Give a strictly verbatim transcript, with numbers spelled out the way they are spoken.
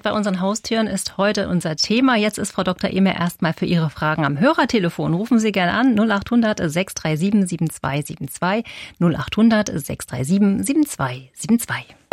bei unseren Haustüren ist heute unser Thema. Jetzt ist Frau Doktor Ehme erstmal für Ihre Fragen am Hörertelefon. Rufen Sie gerne an null acht hundert sechs drei sieben sieben zwei sieben zwei, null acht hundert sechs drei sieben sieben zwei sieben zwei.